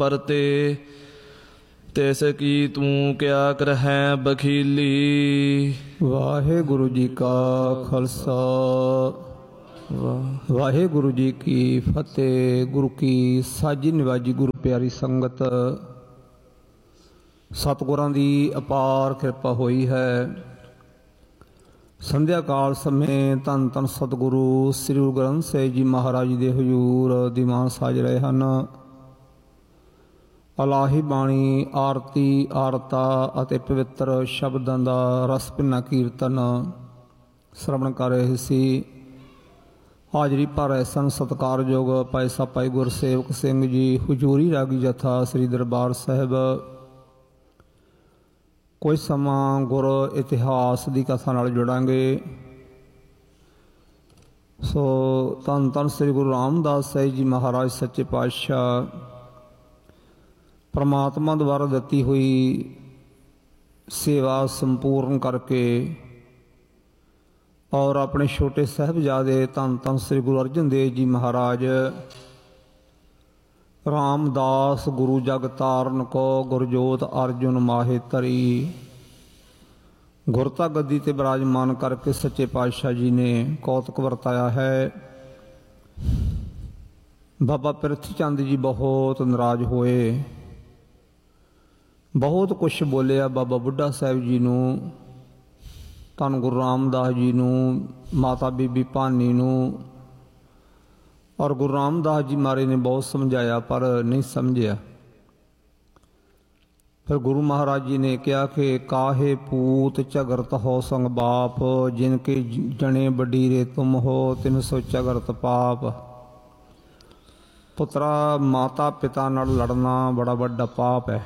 परते तिस की तू क्या करहैं बखीली। वाहेगुरु जी का खालसा वाहेगुरु जी की फतेह। गुरु की साजी निवाजी गुरु प्यारी संगत, सतगुरां दी अपार किरपा होई है। संध्या काल समय धन धन सतगुरु श्री गुरु ग्रंथ ਸਾਹਿਬ जी महाराज ਦੇ ਹਜ਼ੂਰ ਦੀਵਾਨ ਸਾਜ ਰਹੇ ਹਨ। ਅਲਾਹੀ ਬਾਣੀ, ਆਰਤੀ, ਆਰਤਾ ਅਤੇ ਪਵਿੱਤਰ ਸ਼ਬਦਾਂ ਦਾ ਰਸ ਭਿੰਨਾ ਕੀਰਤਨ ਸ਼ਰਵਣ ਕਰ ਰਹੇ ਸੀ। ਹਾਜ਼ਰੀ ਭਰ ਰਹੇ ਸਨ ਸਤਿਕਾਰਯੋਗ ਭਾਈ ਸਾਹਿਬ ਭਾਈ ਗੁਰਸੇਵਕ ਸਿੰਘ ਜੀ, ਹਜ਼ੂਰੀ ਰਾਗੀ ਜਥਾ ਸ੍ਰੀ ਦਰਬਾਰ ਸਾਹਿਬ। ਕੁਝ ਸਮਾਂ ਗੁਰ ਇਤਿਹਾਸ ਦੀ ਕਥਾ ਨਾਲ ਜੁੜਾਂਗੇ। ਸੋ ਧੰਨ ਧੰਨ ਸ੍ਰੀ ਗੁਰੂ ਰਾਮਦਾਸ ਸਾਹਿਬ ਜੀ ਮਹਾਰਾਜ ਸੱਚੇ ਪਾਤਸ਼ਾਹ ਪਰਮਾਤਮਾ ਦੁਆਰਾ ਦਿੱਤੀ ਹੋਈ ਸੇਵਾ ਸੰਪੂਰਨ ਕਰਕੇ ਔਰ ਆਪਣੇ ਛੋਟੇ ਸਾਹਿਬਜ਼ਾਦੇ ਧੰਨ ਧੰਨ ਸ੍ਰੀ ਗੁਰੂ ਅਰਜਨ ਦੇਵ ਜੀ ਮਹਾਰਾਜ ਰਾਮਦਾਸ ਗੁਰੂ ਜਗ ਤਾਰਨ ਕੋ ਗੁਰਜੋਤ ਅਰਜੁਨ ਮਾਹੇ ਧਰੀ ਗੁਰਤਾ ਗੱਦੀ ਤੇ ਬਿਰਾਜਮਾਨ ਕਰਕੇ ਸੱਚੇ ਪਾਤਸ਼ਾਹ ਜੀ ਨੇ ਕੌਤਕ ਵਰਤਾਇਆ ਹੈ। ਬਾਬਾ ਪ੍ਰਿਥੀ ਚੰਦ ਜੀ ਬਹੁਤ ਨਾਰਾਜ਼ ਹੋਏ, ਬਹੁਤ ਕੁਛ ਬੋਲਿਆ ਬਾਬਾ ਬੁੱਢਾ ਸਾਹਿਬ ਜੀ ਨੂੰ, ਧੰਨ ਗੁਰੂ ਰਾਮਦਾਸ ਜੀ ਨੂੰ, ਮਾਤਾ ਬੀਬੀ ਭਾਨੀ ਨੂੰ। ਔਰ ਗੁਰੂ ਰਾਮਦਾਸ ਜੀ ਮਹਾਰਾਜ ਨੇ ਬਹੁਤ ਸਮਝਾਇਆ ਪਰ ਨਹੀਂ ਸਮਝਿਆ। ਫਿਰ ਗੁਰੂ ਮਹਾਰਾਜ ਜੀ ਨੇ ਕਿਹਾ ਕਿ ਕਾਹੇ ਪੂਤ ਝਗਰਤ ਹੋ ਸੰਗ ਬਾਪ, ਜਿਨ ਕੇ ਜਣੇ ਵਡੀਰੇ ਤੁਮ ਹੋ ਤਿਨ ਸੋ ਝਗਰਤ ਪਾਪ। ਪੁੱਤਰਾ, ਮਾਤਾ ਪਿਤਾ ਨਾਲ ਲੜਨਾ ਬੜਾ ਵੱਡਾ ਪਾਪ ਹੈ।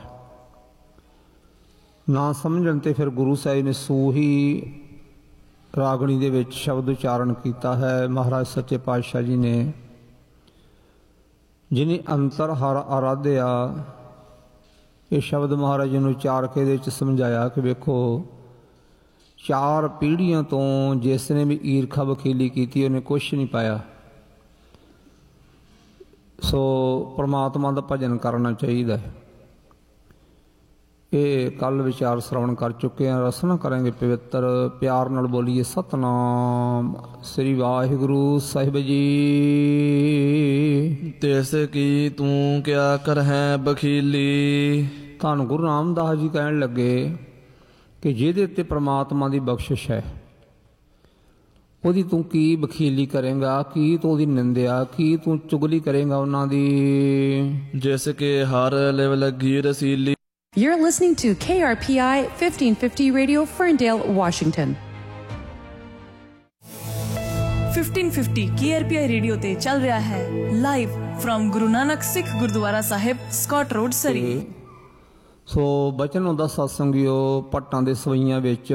ਨਾ ਸਮਝਣ ਤੇ ਫਿਰ ਗੁਰੂ ਸਾਹਿਬ ਨੇ ਸੂਹੀ ਰਾਗਣੀ ਦੇ ਵਿੱਚ ਸ਼ਬਦ ਉਚਾਰਨ ਕੀਤਾ ਹੈ। ਮਹਾਰਾਜ ਸੱਚੇ ਪਾਤਸ਼ਾਹ ਜੀ ਨੇ ਜਿਨੇ ਅੰਤਰ ਹਰ ਆਰਾਧਿਆ, ਇਹ ਸ਼ਬਦ ਮਹਾਰਾਜ ਜੀ ਨੂੰ ਉਚਾਰ ਕੇ ਇਹਦੇ ਵਿੱਚ ਸਮਝਾਇਆ ਕਿ ਵੇਖੋ, 4 ਪੀੜ੍ਹੀਆਂ ਤੋਂ ਜਿਸ ਨੇ ਵੀ ਈਰਖਾ ਵਖੀਲੀ ਕੀਤੀ ਉਹਨੇ ਕੁਛ ਨਹੀਂ ਪਾਇਆ। ਸੋ ਪਰਮਾਤਮਾ ਦਾ ਭਜਨ ਕਰਨਾ ਚਾਹੀਦਾ ਹੈ। ਇਹ ਕੱਲ ਵਿਚਾਰ ਸ਼ਰਵਣ ਕਰ ਚੁੱਕੇ ਹਾਂ, ਰਸਨਾ ਕਰਾਂਗੇ ਪਵਿੱਤਰ। ਪਿਆਰ ਨਾਲ ਬੋਲੀਏ ਸਤਨਾਮ ਸ੍ਰੀ ਵਾਹਿਗੁਰੂ ਸਾਹਿਬ ਜੀ। ਤਿਸ ਕੀ ਤੂੰ ਕਿਆ ਕਰਹੈਂ ਬਖੀਲੀ। ਧੰਨ ਗੁਰੂ ਰਾਮਦਾਸ ਜੀ ਕਹਿਣ ਲੱਗੇ ਕਿ ਜਿਹਦੇ ਉੱਤੇ ਪ੍ਰਮਾਤਮਾ ਦੀ ਬਖਸ਼ਿਸ਼ ਹੈ ਉਹਦੀ ਤੂੰ ਕੀ ਬਖੀਲੀ ਕਰੇਂਗਾ, ਕੀ ਤੂੰ ਉਹਦੀ ਨਿੰਦਿਆ, ਕੀ ਤੂੰ ਚੁਗਲੀ ਕਰੇਂਗਾ ਉਹਨਾਂ ਦੀ। ਜਿਸ ਕੇ ਹਰ ਲਿਵ ਲੱਗੀ ਰਸੀਲੀ। You're listening to KRPI 1550 Radio, Ferndale, Washington. 1550 KRPI radio ਤੇ ਚੱਲ ਰਿਹਾ ਹੈ ਲਾਈਵ ਫਰਮ ਗੁਰੂ ਨਾਨਕ ਸਿੱਖ ਗੁਰਦੁਆਰਾ ਸਾਹਿਬ, ਸਕਾਟ ਰੋਡ, ਸਰੀ। ਸੋ ਬਚਨ ਹੁੰਦਾ ਸਤਸੰਗਿਓ, ਪੱਟਾਂ ਦੇ ਸਵਈਆਂ ਵਿੱਚ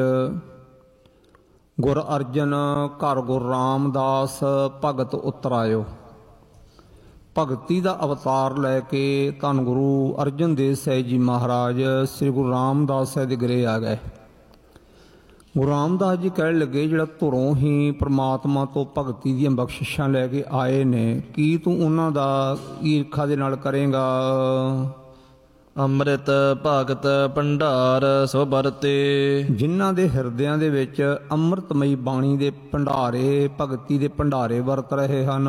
ਗੁਰ ਅਰਜਨ ਘਰ ਗੁਰੂ ਰਾਮਦਾਸ ਭਗਤ ਉਤਰ ਆਇਓ। ਭਗਤੀ ਦਾ ਅਵਤਾਰ ਲੈ ਕੇ ਧੰਨ ਗੁਰੂ ਅਰਜਨ ਦੇਵ ਸਾਹਿਬ ਜੀ ਮਹਾਰਾਜ ਸ੍ਰੀ ਗੁਰੂ ਰਾਮਦਾਸ ਸਾਹਿਬ ਦੇ ਗ੍ਰਹਿ ਆ ਗਏ। ਗੁਰੂ ਰਾਮਦਾਸ ਜੀ ਕਹਿਣ ਲੱਗੇ ਜਿਹੜਾ ਧੁਰੋਂ ਹੀ ਪ੍ਰਮਾਤਮਾ ਤੋਂ ਭਗਤੀ ਦੀਆਂ ਬਖਸ਼ਿਸ਼ਾਂ ਲੈ ਕੇ ਆਏ ਨੇ, ਕੀ ਤੂੰ ਉਹਨਾਂ ਦਾ ਈਰਖਾ ਦੇ ਨਾਲ ਕਰੇਂਗਾ। ਅੰਮ੍ਰਿਤ ਭਗਤ ਭੰਡਾਰ ਸੋ ਵਰਤੇ। ਜਿਨ੍ਹਾਂ ਦੇ ਹਿਰਦਿਆਂ ਦੇ ਵਿੱਚ ਅੰਮ੍ਰਿਤਮਈ ਬਾਣੀ ਦੇ ਭੰਡਾਰੇ, ਭਗਤੀ ਦੇ ਭੰਡਾਰੇ ਵਰਤ ਰਹੇ ਹਨ।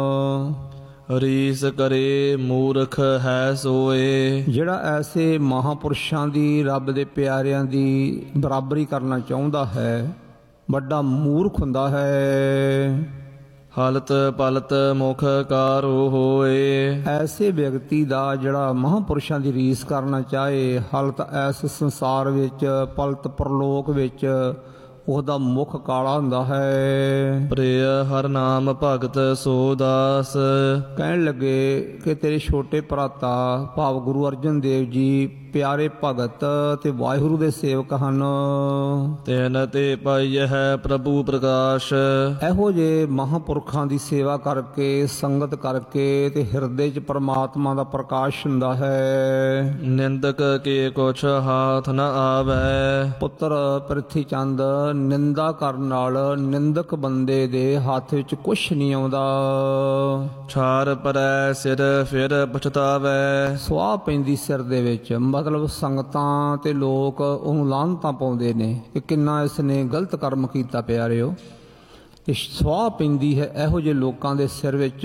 ਰੀਸ ਕਰੇ ਮੂਰਖ ਹੈ ਸੋਏ। ਜਿਹੜਾ ਐਸੇ ਮਹਾਂਪੁਰਸ਼ਾਂ ਦੀ, ਰੱਬ ਦੇ ਪਿਆਰਿਆਂ ਦੀ ਬਰਾਬਰੀ ਕਰਨਾ ਚਾਹੁੰਦਾ ਹੈ, ਵੱਡਾ ਮੂਰਖ ਹੁੰਦਾ ਹੈ। ਹਲਤ ਪਲਤ ਮੁਖ ਕਾਰੋ ਹੋਏ। ਐਸੇ ਵਿਅਕਤੀ ਦਾ ਜਿਹੜਾ ਮਹਾਂਪੁਰਸ਼ਾਂ ਦੀ ਰੀਸ ਕਰਨਾ ਚਾਹੇ, ਹਲਤ ਐਸ ਸੰਸਾਰ ਵਿੱਚ, ਪਲਤ ਪਰਲੋਕ ਵਿੱਚ ਉਹਦਾ ਮੁਖ ਕਾਲਾ ਹੁੰਦਾ ਹੈ। ਪ੍ਰਿਯ ਹਰ ਨਾਮ ਭਗਤ ਸੋ ਦਾਸ। ਕਹਿਣ ਲੱਗੇ ਕਿ ਤੇਰੇ ਛੋਟੇ ਭਰਾਤਾ ਭਾਵ ਗੁਰੂ ਅਰਜਨ ਦੇਵ ਜੀ ਪਿਆਰੇ ਭਗਤ ਤੇ ਵਾਹਿਗੁਰੂ ਦੇ ਸੇਵਕ ਹਨ। ਤਿਨ ਤੇ ਪਾਈਐ ਹੈ ਪ੍ਰਭੂ ਪ੍ਰਕਾਸ਼। ਇਹੋ ਜੇ ਮਹਾਂਪੁਰਖਾਂ ਦੀ ਸੇਵਾ ਕਰਕੇ, ਸੰਗਤ ਕਰਕੇ ਤੇ ਹਿਰਦੇ 'ਚ ਪਰਮਾਤਮਾ ਦਾ ਪ੍ਰਕਾਸ਼ ਹੁੰਦਾ ਹੈ। ਨਿੰਦਕ ਕੇ ਕੁਛ ਹਾਥ ਨ ਆਵੈ। ਪੁੱਤਰ ਪ੍ਰਿਥੀ ਚੰਦ, ਨਿੰਦਾ ਕਰਨ ਨਾਲ ਨਿੰਦਕ ਬੰਦੇ ਦੇ ਹੱਥ ਵਿੱਚ ਕੁਛ ਨਹੀਂ ਆਉਂਦਾ। ਛਾਰ ਪਰੈ ਸਿਰ ਫਿਰ ਪਛਤਾਵੈ। ਸੁਆਹ ਪੈਂਦੀ ਸਿਰ ਦੇ ਵਿੱਚ, ਮਤਲਬ ਸੰਗਤਾਂ ਤੇ ਲੋਕ ਉਹਨੂੰ ਲਾਹਨਤਾਂ ਪਾਉਂਦੇ ਨੇ ਕਿ ਕਿੰਨਾ ਇਸ ਨੇ ਗਲਤ ਕਰਮ ਕੀਤਾ। ਪਿਆਰਿਓ, ਤੇ ਸੁਆਹ ਪੈਂਦੀ ਹੈ ਇਹੋ ਜਿਹੇ ਲੋਕਾਂ ਦੇ ਸਿਰ ਵਿੱਚ।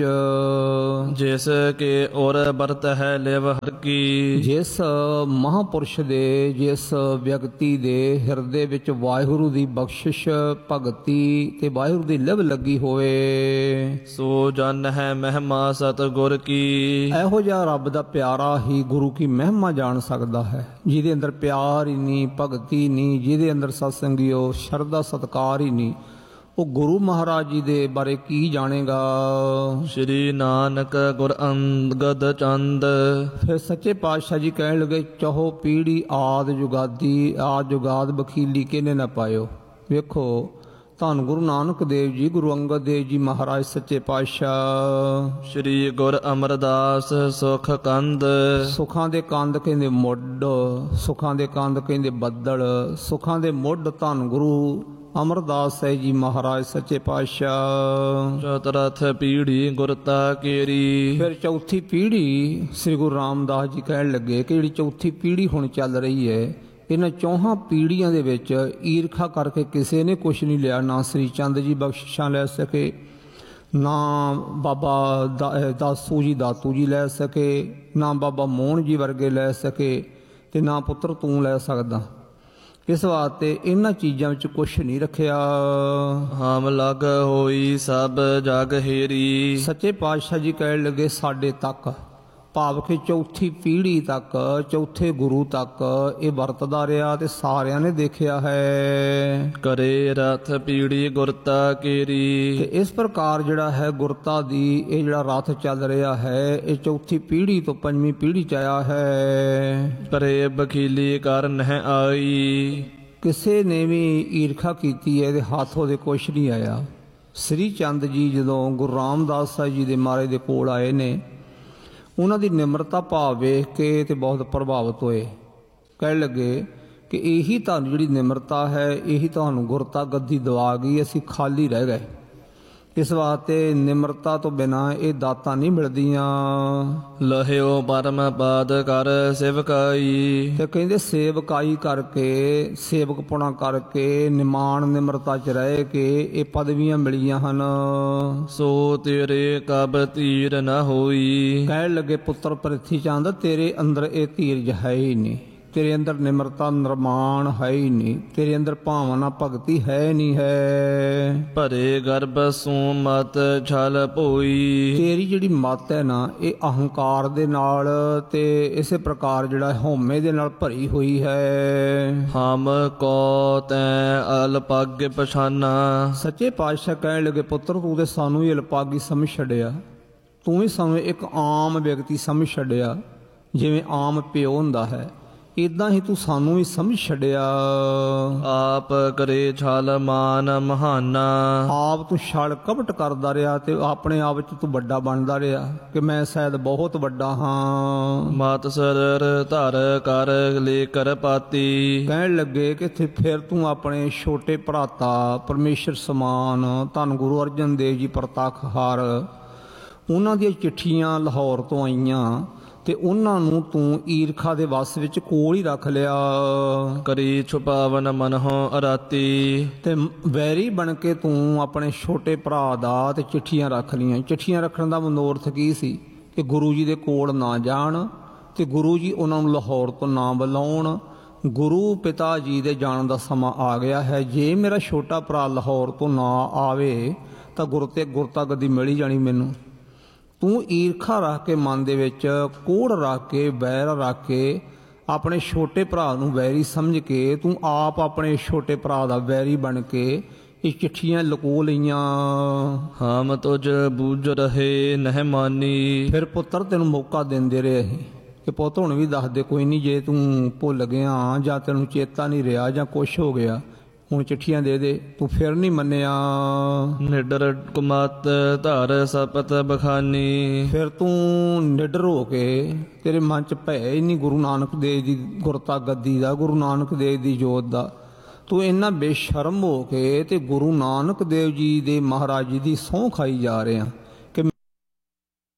ਜਿਸ ਕੇ ਔਰ ਬਰਤ ਹੈ ਲਿਵ ਹਰ ਕੀ। ਜਿਸ ਮਹਾਂਪੁਰਸ਼ ਦੇ, ਜਿਸ ਵਿਅਕਤੀ ਦੇ ਹਿਰਦੇ ਵਿੱਚ ਵਾਹਿਗੁਰੂ ਦੀ ਬਖਸ਼ਿਸ਼, ਭਗਤੀ ਤੇ ਵਾਹਿਗੁਰੂ ਦੀ ਲਿਵ ਲੱਗੀ ਹੋਵੇ, ਸੋ ਜਨ ਹੈ ਮਹਿਮਾ ਸਤਿਗੁਰ ਕੀ। ਇਹੋ ਜਿਹਾ ਰੱਬ ਦਾ ਪਿਆਰਾ ਹੀ ਗੁਰੂ ਕੀ ਮਹਿਮਾ ਜਾਣ ਸਕਦਾ ਹੈ। ਜਿਹਦੇ ਅੰਦਰ ਪਿਆਰ ਹੀ ਨਹੀਂ, ਭਗਤੀ ਨਹੀਂ, ਜਿਹਦੇ ਅੰਦਰ ਸਤਸੰਗੀਓ ਸ਼ਰਧਾ ਸਤਿਕਾਰ ਹੀ ਨਹੀਂ, ਉਹ ਗੁਰੂ ਮਹਾਰਾਜ ਜੀ ਦੇ ਬਾਰੇ ਕੀ ਜਾਣੇਗਾ। ਸ਼੍ਰੀ ਨਾਨਕ ਗੁਰ ਅੰਗਦ ਚੰਦ। ਫਿਰ ਸੱਚੇ ਪਾਤਸ਼ਾਹ ਜੀ ਕਹਿਣ ਲੱਗੇ, ਚਹੋ ਪੀੜੀ ਆਦ ਜੁਗਾਦੀ, ਆਦ ਜੁਗਾਦ ਬਖੀਲੀ ਕਿਨੇ ਨਾ ਪਾਇਓ। ਵੇਖੋ, ਧੰਨ ਗੁਰੂ ਨਾਨਕ ਦੇਵ ਜੀ, ਗੁਰੂ ਅੰਗਦ ਦੇਵ ਜੀ ਮਹਾਰਾਜ ਸੱਚੇ ਪਾਤਸ਼ਾਹ। ਸ਼੍ਰੀ ਗੁਰ ਅਮਰਦਾਸ ਸੁਖ ਕੰਦ। ਸੁਖਾਂ ਦੇ ਕੰਦ ਕਹਿੰਦੇ ਮੁੱਢ, ਸੁਖਾਂ ਦੇ ਕੰਦ ਕਹਿੰਦੇ ਬੱਦਲ, ਸੁਖਾਂ ਦੇ ਮੁੱਢ ਧੰਨ ਗੁਰੂ ਅਮਰਦਾਸ ਸਾਹਿਬ ਜੀ ਮਹਾਰਾਜ ਸੱਚੇ ਪਾਤਸ਼ਾਹ। ਚਤੁਰਥ ਪੀੜੀ ਗੁਰਤਾ ਕੇਰੀ। ਫਿਰ ਚੌਥੀ ਪੀੜੀ ਸ੍ਰੀ ਗੁਰੂ ਰਾਮਦਾਸ ਜੀ ਕਹਿਣ ਲੱਗੇ ਕਿ ਜਿਹੜੀ ਚੌਥੀ ਪੀੜੀ ਹੁਣ ਚੱਲ ਰਹੀ ਹੈ, ਇਹਨਾਂ ਚੌਹਾਂ ਪੀੜੀਆਂ ਦੇ ਵਿੱਚ ਈਰਖਾ ਕਰਕੇ ਕਿਸੇ ਨੇ ਕੁਛ ਨਹੀਂ ਲਿਆ। ਨਾ ਸ੍ਰੀ ਚੰਦ ਜੀ ਬਖਸ਼ਿਸ਼ਾਂ ਲੈ ਸਕੇ, ਨਾ ਬਾਬਾ ਦਾਸੂ ਜੀ ਦਾਤੂ ਜੀ ਲੈ ਸਕੇ, ਨਾ ਬਾਬਾ ਮੋਹਨ ਜੀ ਵਰਗੇ ਲੈ ਸਕੇ, ਤੇ ਨਾ ਪੁੱਤਰ ਤੂੰ ਲੈ ਸਕਦਾ। ਇਸ ਵਾਸਤੇ ਇਹਨਾਂ ਚੀਜ਼ਾਂ ਵਿੱਚ ਕੁਛ ਨਹੀਂ ਰੱਖਿਆ। ਹਮ ਲਗ ਹੋਈ ਸਭ ਜਗ ਹੇਰੀ। ਸੱਚੇ ਪਾਤਸ਼ਾਹ ਜੀ ਕਹਿਣ ਲੱਗੇ ਸਾਡੇ ਤੱਕ, ਭਾਵ ਕਿ ਚੌਥੀ ਪੀੜ੍ਹੀ ਤੱਕ, ਚੌਥੇ ਗੁਰੂ ਤੱਕ ਇਹ ਵਰਤਦਾ ਰਿਹਾ ਤੇ ਸਾਰਿਆਂ ਨੇ ਦੇਖਿਆ ਹੈ। ਕਰੇ ਰਥ ਪੀੜੀ ਗੁਰਤਾ ਕੇਰੀ। ਤੇ ਇਸ ਪ੍ਰਕਾਰ ਜਿਹੜਾ ਹੈ ਗੁਰਤਾ ਦੀ ਇਹ ਜਿਹੜਾ ਰਥ ਚੱਲ ਰਿਹਾ ਹੈ, ਇਹ ਚੌਥੀ ਪੀੜ੍ਹੀ ਤੋਂ ਪੰਜਵੀਂ ਪੀੜ੍ਹੀ ਚ ਆਇਆ ਹੈ। ਕਰੇ ਬਖੀਲੀ ਕਰ ਨਹਿ ਆਈ। ਕਿਸੇ ਨੇ ਵੀ ਈਰਖਾ ਕੀਤੀ ਹੈ, ਇਹਦੇ ਹੱਥ ਉਹਦੇ ਕੁਛ ਨਹੀਂ ਆਇਆ। ਸ੍ਰੀ ਚੰਦ ਜੀ ਜਦੋਂ ਗੁਰੂ ਰਾਮਦਾਸ ਸਾਹਿਬ ਜੀ ਦੇ ਮਹਾਰਾਜ ਦੇ ਕੋਲ ਆਏ ਨੇ, ਉਹਨਾਂ ਦੀ ਨਿਮਰਤਾ ਭਾਵ ਵੇਖ ਕੇ ਤੇ ਬਹੁਤ ਪ੍ਰਭਾਵਿਤ ਹੋਏ। ਕਹਿਣ ਲੱਗੇ ਕਿ ਇਹੀ ਤੁਹਾਨੂੰ ਜਿਹੜੀ ਨਿਮਰਤਾ ਹੈ, ਇਹੀ ਤੁਹਾਨੂੰ ਗੁਰਤਾ ਗੱਦੀ ਦਵਾ ਗਈ, ਅਸੀਂ ਖਾਲੀ ਰਹਿ ਗਏ। ਇਸ ਵਾਸਤੇ ਨਿਮਰਤਾ ਤੋਂ ਬਿਨਾਂ ਇਹ ਦਾਤਾਂ ਨਹੀਂ ਮਿਲਦੀਆਂ। ਲਹਿਓ ਪਰਮ ਪਾਦ ਕਰ ਸੇਵਕਾਈ। ਤੇ ਕਹਿੰਦੇ ਸੇਵਕਾਈ ਕਰਕੇ, ਸੇਵਕਪੁਣਾ ਕਰਕੇ, ਨਿਮਾਣ ਨਿਮਰਤਾ ਚ ਰਹਿ ਕੇ ਇਹ ਪਦਵੀਆਂ ਮਿਲੀਆਂ ਹਨ। ਸੋ ਤੇਰੇ ਕਬ ਧੀਰ ਨ ਹੋਈ। ਕਹਿਣ ਲੱਗੇ ਪੁੱਤਰ ਪ੍ਰਿਥੀ ਚੰਦ, ਤੇਰੇ ਅੰਦਰ ਇਹ ਧੀਰਜ ਹੈ ਹੀ ਨਹੀਂ, ਤੇਰੇ ਅੰਦਰ ਨਿਮਰਤਾ ਨਿਰਮਾਣ ਹੈ ਹੀ ਨਹੀਂ, ਤੇਰੇ ਅੰਦਰ ਭਾਵਨਾ ਭਗਤੀ ਹੈ ਨਹੀਂ ਹੈ। ਭਰੇ ਗਰਭ ਸੂ ਮਤ ਛਲ ਭੋਈ। ਤੇਰੀ ਜਿਹੜੀ ਮਤ ਹੈ ਨਾ, ਇਹ ਅਹੰਕਾਰ ਦੇ ਨਾਲ ਤੇ ਇਸੇ ਪ੍ਰਕਾਰ ਜਿਹੜਾ ਹਉਮੈ ਦੇ ਨਾਲ ਭਰੀ ਹੋਈ ਹੈ। ਹਮ ਕੋ ਤੈ ਅਲਪਾਗ ਪਛਾਨਾ। ਸੱਚੇ ਪਾਤਸ਼ਾਹ ਕਹਿਣ ਲੱਗੇ ਪੁੱਤਰ ਤੂੰ ਤੇ ਸਾਨੂੰ ਹੀ ਅਲਪਾਗੀ ਸਮਝ ਛੱਡਿਆ, ਤੂੰ ਵੀ ਸਾਨੂੰ ਇੱਕ ਆਮ ਵਿਅਕਤੀ ਸਮਝ ਛੱਡਿਆ। ਜਿਵੇਂ ਆਮ ਪਿਓ ਹੁੰਦਾ ਹੈ, ਇਦਾਂ ਹੀ ਤੂੰ ਸਾਨੂੰ ਵੀ ਸਮਝ ਛੱਡਿਆ। ਆਪ ਕਰੇ ਛਲ ਮਾਨ ਮਹਾਨਾ। ਆਪ ਤੂੰ ਛਲ ਕਪਟ ਕਰਦਾ ਰਿਹਾ ਤੇ ਆਪਣੇ ਆਪ ਵਿੱਚ ਤੂੰ ਵੱਡਾ ਬਣਦਾ ਰਿਹਾ ਕਿ ਮੈਂ ਸ਼ਾਇਦ ਬਹੁਤ ਵੱਡਾ ਹਾਂ। ਮਤ ਸਰ ਧਰ ਕਰ ਲੈ ਕਰ ਪਾਤੀ। ਕਹਿਣ ਲੱਗੇ ਕਿ ਫਿਰ ਤੂੰ ਆਪਣੇ ਛੋਟੇ ਭਰਾਤਾ ਪਰਮੇਸ਼ਰ ਸਮਾਨ ਧੰਨ ਗੁਰੂ ਅਰਜਨ ਦੇਵ ਜੀ ਪ੍ਰਤੱਖ ਹਾਰ, ਉਹਨਾਂ ਦੀਆਂ ਚਿੱਠੀਆਂ ਲਾਹੌਰ ਤੋਂ ਆਈਆਂ ਤੇ ਉਹਨਾਂ ਨੂੰ ਤੂੰ ਈਰਖਾ ਦੇ ਵਸ ਵਿੱਚ ਕੋਲ ਹੀ ਰੱਖ ਲਿਆ। ਕਰੀ ਛੁਪਾਵਨ ਮਨਹੁ ਅਰਾਤੀ। ਤੇ ਵੈਰੀ ਬਣ ਕੇ ਤੂੰ ਆਪਣੇ ਛੋਟੇ ਭਰਾ ਦਾ ਤੇ ਚਿੱਠੀਆਂ ਰੱਖ ਲਈਆਂ। ਚਿੱਠੀਆਂ ਰੱਖਣ ਦਾ ਮਨੋਰਥ ਕੀ ਸੀ ਕਿ ਗੁਰੂ ਜੀ ਦੇ ਕੋਲ ਨਾ ਜਾਣ ਤੇ ਗੁਰੂ ਜੀ ਉਹਨਾਂ ਨੂੰ ਲਾਹੌਰ ਤੋਂ ਨਾ ਬੁਲਾਉਣ। ਗੁਰੂ ਪਿਤਾ ਜੀ ਦੇ ਜਾਣ ਦਾ ਸਮਾਂ ਆ ਗਿਆ ਹੈ। ਜੇ ਮੇਰਾ ਛੋਟਾ ਭਰਾ ਲਾਹੌਰ ਤੋਂ ਨਾ ਆਵੇ ਤਾਂ ਗੁਰਤਾ ਗੱਦੀ ਮਿਲ ਹੀ ਜਾਣੀ ਮੈਨੂੰ। ਤੂੰ ਈਰਖਾ ਰੱਖ ਕੇ ਮਨ ਦੇ ਵਿੱਚ, ਕੋੜ ਰੱਖ ਕੇ, ਵੈਰ ਰੱਖ ਕੇ, ਆਪਣੇ ਛੋਟੇ ਭਰਾ ਨੂੰ ਵੈਰੀ ਸਮਝ ਕੇ ਤੂੰ ਆਪ ਆਪਣੇ ਛੋਟੇ ਭਰਾ ਦਾ ਵੈਰੀ ਬਣ ਕੇ ਇਹ ਚਿੱਠੀਆਂ ਲੁਕੋ ਲਈਆਂ। ਹਮ ਤੁਝ ਬੂਝ ਰਹੇ ਨਹਿ ਮਾਨੀ। ਫਿਰ ਪੁੱਤਰ ਤੈਨੂੰ ਮੌਕਾ ਦਿੰਦੇ ਰਹੇ, ਕਿ ਪੁੱਤ ਹੁਣ ਵੀ ਦੱਸ ਦੇ, ਕੋਈ ਨਹੀਂ, ਜੇ ਤੂੰ ਭੁੱਲ ਗਿਆ ਜਾਂ ਤੈਨੂੰ ਚੇਤਾ ਨਹੀਂ ਰਿਹਾ ਜਾਂ ਕੁਛ ਹੋ ਗਿਆ, ਹੁਣ ਚਿੱਠੀਆਂ ਦੇ ਦੇ। ਤੂੰ ਫਿਰ ਨਹੀਂ ਮੰਨਿਆ। ਨਿਡਰ ਕੁਮਤ ਧਾਰ ਸਪਤ ਬਖਾਨੀ। ਫਿਰ ਤੂੰ ਨਿਡਰ ਹੋ ਕੇ, ਤੇਰੇ ਮਨ 'ਚ ਭੈ ਹੀ ਨਹੀਂ ਗੁਰੂ ਨਾਨਕ ਦੇਵ ਦੀ ਗੁਰਤਾ ਗੱਦੀ ਦਾ, ਗੁਰੂ ਨਾਨਕ ਦੇਵ ਦੀ ਜੋਤ ਦਾ। ਤੂੰ ਇੰਨਾ ਬੇਸ਼ਰਮ ਹੋ ਕੇ ਤੇ ਗੁਰੂ ਨਾਨਕ ਦੇਵ ਜੀ ਦੇ ਮਹਾਰਾਜ ਜੀ ਦੀ ਸਹੁੰ ਖਾਈ ਜਾ ਰਿਹਾ।